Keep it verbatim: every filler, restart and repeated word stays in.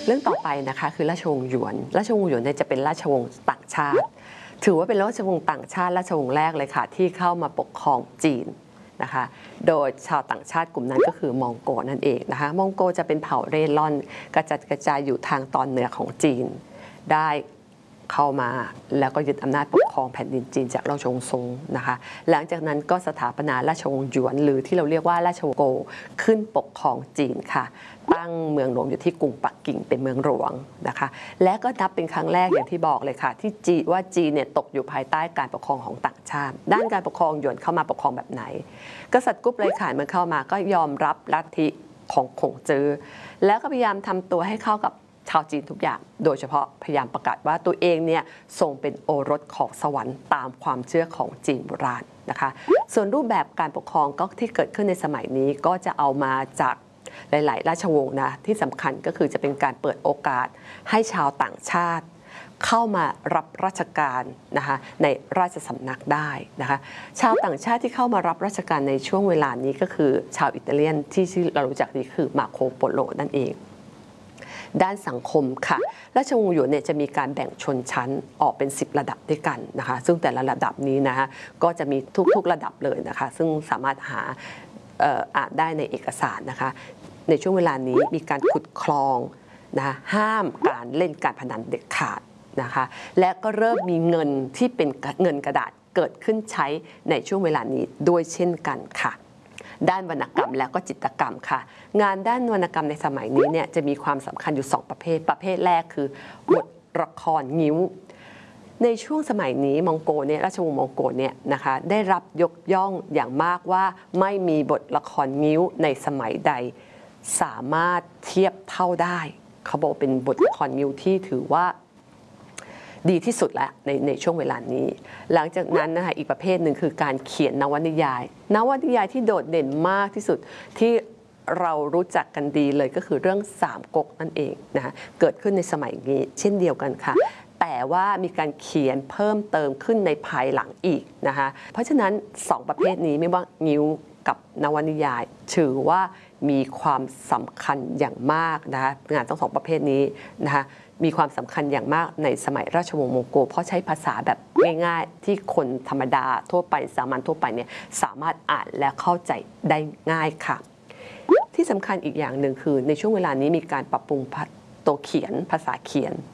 เรื่องต่อไปนะคะคือราชวงศ์หยวนราชวงศ์หยวนเนี่ยจะเป็นราชวงศ์ต่างชาติถือว่าเป็นราชวงศ์ต่างชาติราชวงศ์แรกเลยค่ะที่เข้ามาปกครองจีนนะคะโดยชาวต่างชาติกลุ่มนั้นก็คือมองโกนั่นเองนะคะมองโกจะเป็นเผ่าเร่ร่อนกระจัดกระจายอยู่ทางตอนเหนือของจีนได้เข้ามาแล้วก็ยึดอำนาจปกครองแผ่นดินจีนจากราชวงศ์ซงนะคะหลังจากนั้นก็สถาปนาราชวงศ์หยวนหรือที่เราเรียกว่าราชวงศ์โกขึ้นปกครองจีนค่ะตั้งเมืองหลวงอยู่ที่กรุงปักกิ่งเป็นเมืองหลวงนะคะและก็นับเป็นครั้งแรกอย่างที่บอกเลยค่ะที่จีนว่าจีนเนี่ยตกอยู่ภายใต้การปกครองของต่างชาติด้านการปกครองหยวนเข้ามาปกครองแบบไหนกษัตริย์กุ๊บเลยข่านเมื่อเข้ามาก็ยอมรับลัทธิของขงจื้อแล้วก็พยายามทำตัวให้เข้ากับชาวจีนทุกอย่างโดยเฉพาะพยายามประกาศว่าตัวเองเนี่ยทรงเป็นโอรสของสวรรค์ตามความเชื่อของจีนโบราณนะคะส่วนรูปแบบการปกครองก็ที่เกิดขึ้นในสมัยนี้ก็จะเอามาจากหลายๆราชวงศ์นะที่สำคัญก็คือจะเป็นการเปิดโอกาสให้ชาวต่างชาติเข้ามารับราชการนะคะในราชสำนักได้นะคะชาวต่างชาติที่เข้ามารับราชการในช่วงเวลานี้ก็คือชาวอิตาเลียนที่เรารู้จักดีคือมาโคโปโลนั่นเองด้านสังคมค่ะราชวงศ์หยวนเนี่ยจะมีการแบ่งชนชั้นออกเป็นสิบระดับด้วยกันนะคะซึ่งแต่ละระดับนี้นะคะก็จะมีทุกๆระดับเลยนะคะซึ่งสามารถหาอ่านได้ในเอกสารนะคะในช่วงเวลานี้มีการขุดคลองนะห้ามการเล่นการพนันเด็ดขาดนะคะและก็เริ่มมีเงินที่เป็นเงินกระดาษเกิดขึ้นใช้ในช่วงเวลานี้ด้วยเช่นกันค่ะด้านวรรณกรรมและก็จิตรกรรมค่ะงานด้านวรรณกรรมในสมัยนี้เนี่ยจะมีความสำคัญอยู่สองประเภทประเภทแรกคือบทละครงิ้วในช่วงสมัยนี้มองโกเนี่ยราชวงศ์มองโกเนี่ยนะคะได้รับยกย่องอย่างมากว่าไม่มีบทละครงิ้วในสมัยใดสามารถเทียบเท่าได้เขาบอกเป็นบทละครงิ้วที่ถือว่าดีที่สุดแล้วในในช่วงเวลานี้หลังจากนั้นนะคะอีกประเภทหนึ่งคือการเขียนนวนิยายนวนิยายที่โดดเด่นมากที่สุดที่เรารู้จักกันดีเลยก็คือเรื่องสามก๊กนั่นเองนะคะเกิดขึ้นในสมัยนี้เช่นเดียวกันค่ะแต่ว่ามีการเขียนเพิ่มเติมขึ้นในภายหลังอีกนะคะเพราะฉะนั้นสองประเภทนี้ไม่ว่างิ้วกับนวนิยายถือว่ามีความสำคัญอย่างมากนะคะงานทั้งสองประเภทนี้นะคะมีความสำคัญอย่างมากในสมัยราชวงศ์มองโกเพราะใช้ภาษาแบบง่ายๆที่คนธรรมดาทั่วไปสามัญทั่วไปเนี่ยสามารถอ่านและเข้าใจได้ง่ายค่ะที่สำคัญอีกอย่างหนึ่งคือในช่วงเวลานี้มีการปรับปรุงตัวเขียนภาษาเขียน